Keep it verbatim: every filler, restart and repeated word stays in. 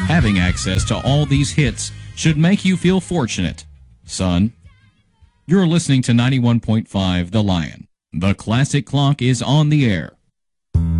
Having access to all these hits should make you feel fortunate. Son, you're listening to ninety-one point five The Lion. The classic clock is on the air.